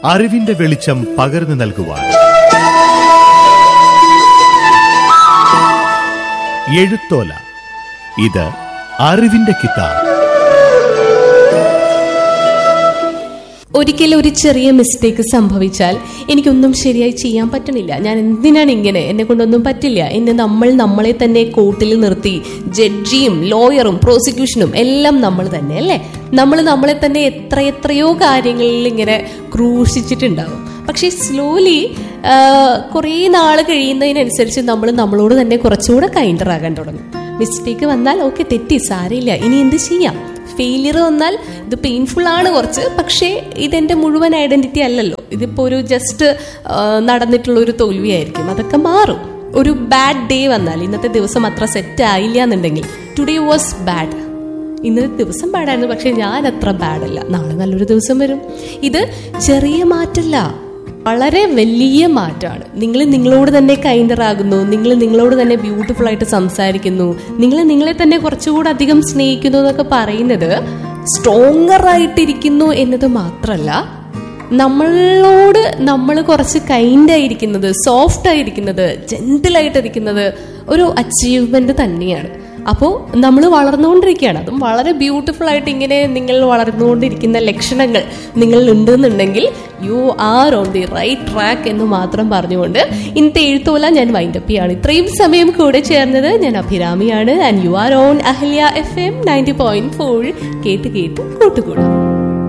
അറിവിന്റെ വെളിച്ചം പകർന്നു നൽകുവാൻ. എഴുത്തോല, ഇത് അറിവിന്റെ കിതാബ്. ഒരിക്കലും ഒരു ചെറിയ മിസ്റ്റേക്ക് സംഭവിച്ചാൽ എനിക്കൊന്നും ശരിയായി ചെയ്യാൻ പറ്റണില്ല, ഞാൻ എന്തിനാണ് ഇങ്ങനെ, എന്നെ കൊണ്ടൊന്നും പറ്റില്ല എന്ന് നമ്മളെ തന്നെ കോർട്ടിൽ നിർത്തി ജഡ്ജിയും ലോയറും പ്രോസിക്യൂഷനും എല്ലാം നമ്മൾ തന്നെ അല്ലേ, നമ്മളെ തന്നെ എത്രയോ കാര്യങ്ങളിൽ ഇങ്ങനെ ക്രൂശിച്ചിട്ടുണ്ടാവും. പക്ഷെ സ്ലോലി കുറേ നാള് കഴിയുന്നതിനനുസരിച്ച് നമ്മളോട് തന്നെ കുറച്ചുകൂടെ കൈൻഡറാകാൻ തുടങ്ങും. മിസ്റ്റേക്ക് വന്നാൽ ഓക്കെ, തെറ്റി, സാരമില്ല, ഇനി എന്ത് ചെയ്യാം. ഫെയിലിയർ വന്നാൽ ഇത് പെയിൻഫുൾ ആണ് കുറച്ച്, പക്ഷേ ഇതെന്റെ മുഴുവൻ ഐഡന്റിറ്റി അല്ലല്ലോ, ഇതിപ്പോ ഒരു ജസ്റ്റ് നടന്നിട്ടുള്ള ഒരു തോൽവിയായിരിക്കും, അതൊക്കെ മാറും. ഒരു ബാഡ് ഡേ വന്നാൽ, ഇന്നത്തെ ദിവസം അത്ര സെറ്റ് ആയില്ല എന്നുണ്ടെങ്കിൽ, ടുഡേ വാസ് ബാഡ്, ഇന്നത്തെ ദിവസം ബാഡായിരുന്നു, പക്ഷെ ഞാൻ അത്ര ബാഡല്ല, നാളെ നല്ലൊരു ദിവസം വരും. ഇത് ചെറിയ മാറ്റല്ല, വളരെ വലിയ മാറ്റമാണ്. നിങ്ങൾ നിങ്ങളോട് തന്നെ കൈൻഡറാകുന്നു, നിങ്ങൾ നിങ്ങളോട് തന്നെ ബ്യൂട്ടിഫുൾ ആയിട്ട് സംസാരിക്കുന്നു, നിങ്ങളെ തന്നെ കുറച്ചുകൂടെ അധികം സ്നേഹിക്കുന്നു എന്നൊക്കെ പറയുന്നത് സ്ട്രോങ്ങർ ആയിട്ടിരിക്കുന്നു എന്നത് മാത്രമല്ല, നമ്മളോട് നമ്മൾ കുറച്ച് കൈൻഡ് ആയിരിക്കുന്നത്, സോഫ്റ്റ് ആയിരിക്കുന്നത്, ജെന്റിലായിട്ടിരിക്കുന്നത് ഒരു അച്ചീവ്മെന്റ് തന്നെയാണ്. അപ്പോൾ നമ്മൾ വളർന്നുകൊണ്ടിരിക്കുകയാണ്, അതും വളരെ ബ്യൂട്ടിഫുൾ ആയിട്ട്. ഇങ്ങനെ നിങ്ങൾ വളർന്നുകൊണ്ടിരിക്കുന്ന ലക്ഷണങ്ങൾ നിങ്ങളിൽ ഉണ്ടെന്നുണ്ടെങ്കിൽ you are on the right track എന്ന് മാത്രം പറഞ്ഞുകൊണ്ട് ഇന്നത്തെ എഴുത്തോല ഞാൻ വൈൻഡപ്പ് ചെയ്യാണ്. ഇത്രയും സമയം കൂടെ ചേർന്നത് ഞാൻ അഭിരാമിയാണ്. And you are on Ahalya FM 90.4. കേട്ട് കൂട്ടുകൂടാം.